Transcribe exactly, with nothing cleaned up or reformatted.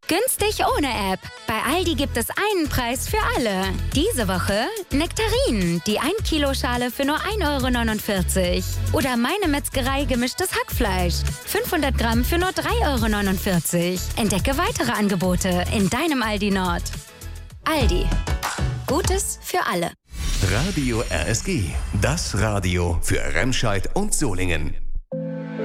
Günstig ohne App. Bei Aldi gibt es einen Preis für alle. Diese Woche Nektarinen, die ein Kilo Schale für nur ein Euro neunundvierzig. Oder Meine Metzgerei gemischtes Hackfleisch. fünfhundert Gramm für nur drei Euro neunundvierzig. Entdecke weitere Angebote in deinem Aldi Nord. Aldi. Gutes für alle. Radio R S G. Das Radio für Remscheid und Solingen.